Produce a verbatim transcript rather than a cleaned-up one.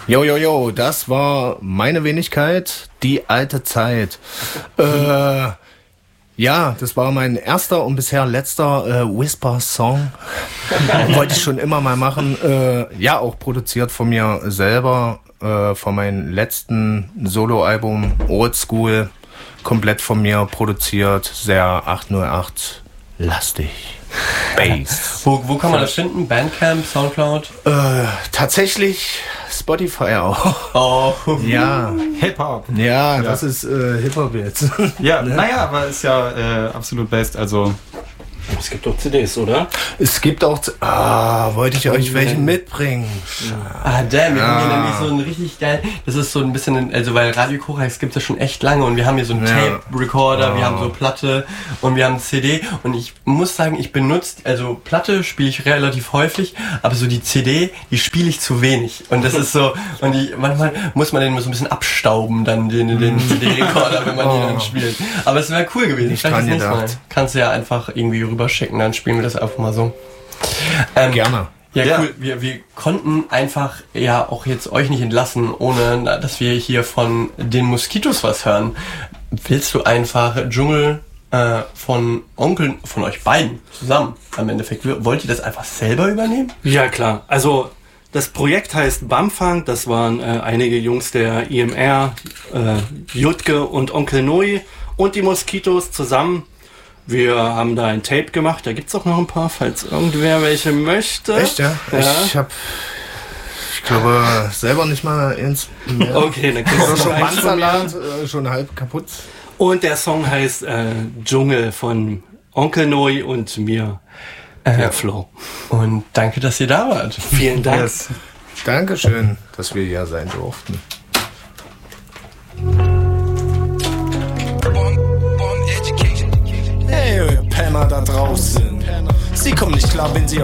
Jo, jo, jo, das war meine Wenigkeit, die alte Zeit. äh, ja, das war mein erster und bisher letzter äh, Whisper-Song. Wollte ich schon immer mal machen. Äh, ja, auch produziert von mir selber, äh, von meinem letzten Soloalbum Old School. Komplett von mir produziert, sehr acht null acht lastig. Bass. Wo, wo kann man das finden? Bandcamp, Soundcloud? Äh, tatsächlich Spotify auch. Oh. Ja. Hip-Hop. Ja, ja, das ist äh, Hip-Hop jetzt. Ja, ne? Naja, aber ist ja äh, absolut best, also... Es gibt auch C Ds, oder? Es gibt auch... Ah, wollte ich euch welche mitbringen. Ah, damn, wir ja. haben hier nämlich so ein richtig geil... Das ist so ein bisschen... Also, weil Radio Korax gibt es ja schon echt lange und wir haben hier so einen ja. Tape-Recorder, oh. wir haben so Platte und wir haben C D und ich muss sagen, ich benutze... Also, Platte spiele ich relativ häufig, aber so die C D, die spiele ich zu wenig. Und das ist so... Und die, manchmal muss man den so ein bisschen abstauben, dann den, den C D-Recorder, wenn man oh. den dann spielt. Aber es wäre cool gewesen. Ich Vielleicht kann das nächste Mal. Kannst du ja einfach irgendwie rüberschicken, dann spielen wir das einfach mal so. Ähm, Gerne. Ja, ja, cool. Wir, wir konnten einfach ja auch jetzt euch nicht entlassen, ohne dass wir hier von den Moskitos was hören. Willst du einfach Dschungel äh, von Onkel, von euch beiden zusammen am Endeffekt, wollt ihr das einfach selber übernehmen? Ja, klar. Also das Projekt heißt Bamfang, das waren äh, einige Jungs der I M R, äh, Jutke und Onkel Noi und die Moskitos zusammen. Wir haben da ein Tape gemacht, da gibt's auch noch ein paar, falls irgendwer welche möchte. Echt, ja? ja. Ich hab, ich glaube, selber nicht mal ins... Mehr. Okay, dann kriegst du schon Bandsalat, äh, schon halb kaputt. Und der Song heißt äh, Dschungel von Onkel Noi und mir, äh, der Flo. Und danke, dass ihr da wart. Vielen Dank. Yes. Dankeschön, dass wir hier sein durften. Hey, Penner da draußen. Sie kommen nicht klar, wenn sie auf